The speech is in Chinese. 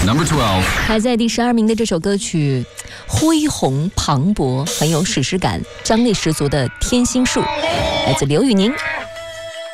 Number 12. 排在第12名的这首歌曲，恢宏磅礴，很有史诗感，张力十足的《天心树》，来自刘宇宁。